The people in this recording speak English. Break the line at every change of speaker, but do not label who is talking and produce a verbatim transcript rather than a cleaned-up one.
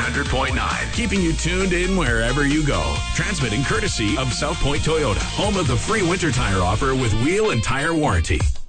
hundred point nine, keeping you tuned in wherever you go. Transmitting courtesy of South Point Toyota, home of the free winter tire offer with wheel and tire warranty.